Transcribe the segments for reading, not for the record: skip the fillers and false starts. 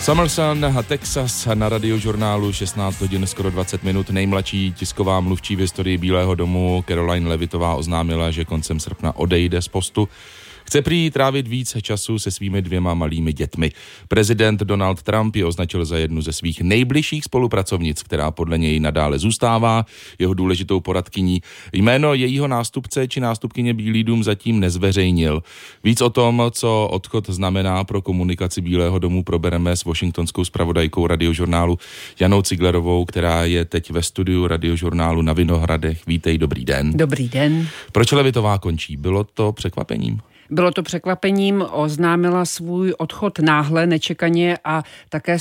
Summer Sun a Texas na Radiožurnálu, 16 hodin skoro 20 minut. Nejmladší tisková mluvčí v historii Bílého domu Caroline Leavitová oznámila, že koncem srpna odejde z postu. Chce prý trávit víc času se svými 2 malými dětmi. Prezident Donald Trump ji označil za jednu ze svých nejbližších spolupracovnic, která podle něj nadále zůstává jeho důležitou poradkyní. Jméno jejího nástupce či nástupkyně Bílý dům zatím nezveřejnil. Víc o tom, co odchod znamená pro komunikaci Bílého domu, probereme s washingtonskou zpravodajkou Radiožurnálu Janou Ciglerovou, která je teď ve studiu Radiožurnálu na Vinohradech. Vítej, dobrý den. Dobrý den. Proč Leavitová končí? Bylo to překvapením? Bylo to překvapením, oznámila svůj odchod náhle, nečekaně a také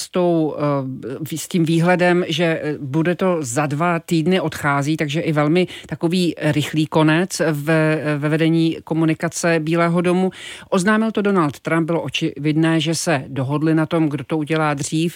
s tím výhledem, že bude to za 2 týdny odchází, takže i velmi takový rychlý konec ve vedení komunikace Bílého domu. Oznámil to Donald Trump, bylo očividné, že se dohodli na tom, kdo to udělá dřív.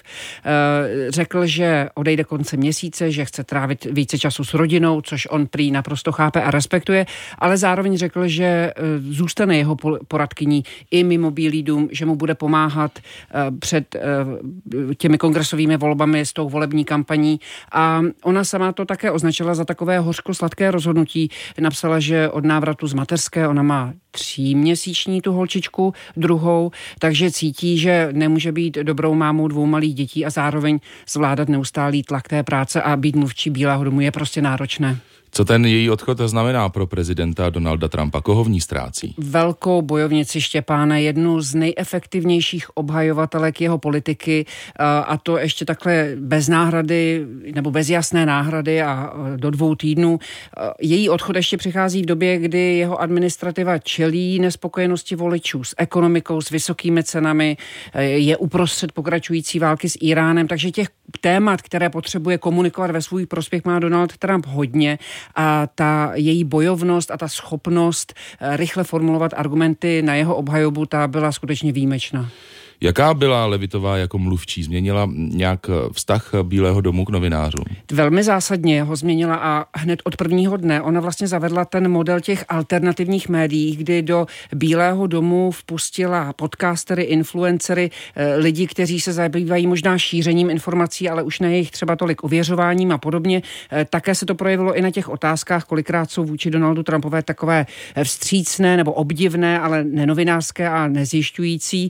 Řekl, že odejde koncem měsíce, že chce trávit více času s rodinou, což on prý naprosto chápe a respektuje, ale zároveň řekl, že zůstane jeho poradkyní i mimo Bílý dům, že mu bude pomáhat před těmi kongresovými volbami s tou volební kampaní. A ona sama to také označila za takové hořko-sladké rozhodnutí. Napsala, že od návratu z mateřské, ona má 3měsíční tu holčičku, druhou, takže cítí, že nemůže být dobrou mámou 2 malých dětí a zároveň zvládat neustálý tlak té práce a být mluvčí Bílého domu je prostě náročné. Co ten její odchod znamená pro prezidenta Donalda Trumpa? Koho v ní ztrácí? Velkou bojovnici Štěpáne, jednu z nejefektivnějších obhajovatelek jeho politiky a to ještě takhle bez náhrady nebo bez jasné náhrady a do 2 týdnů. Její odchod ještě přichází v době, kdy jeho administrativa čelí nespokojenosti voličů s ekonomikou, s vysokými cenami, je uprostřed pokračující války s Iránem, takže těch témat, které potřebuje komunikovat ve svůj prospěch, má Donald Trump hodně a ta její bojovnost a ta schopnost rychle formulovat argumenty na jeho obhajobu, ta byla skutečně výjimečná. Jaká byla Leavitová jako mluvčí? Změnila nějak vztah Bílého domu k novinářům? Velmi zásadně ho změnila a hned od prvního dne ona vlastně zavedla ten model těch alternativních médií, kdy do Bílého domu vpustila podcastery, influencery, lidi, kteří se zabývají možná šířením informací, ale už ne jejich třeba tolik ověřováním a podobně. Také se to projevilo i na těch otázkách, kolikrát jsou vůči Donaldu Trumpové takové vstřícné nebo obdivné, ale nenovinářské a nezjišťující.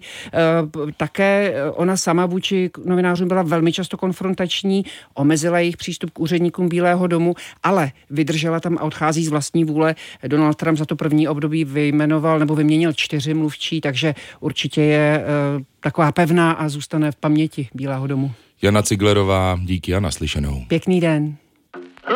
Také ona sama vůči novinářům byla velmi často konfrontační, omezila jejich přístup k úředníkům Bílého domu, ale vydržela tam a odchází z vlastní vůle. Donald Trump za to první období vyjmenoval nebo vyměnil 4 mluvčí, takže určitě je taková pevná a zůstane v paměti Bílého domu. Jana Ciglerová, díky a naslyšenou. Pěkný den.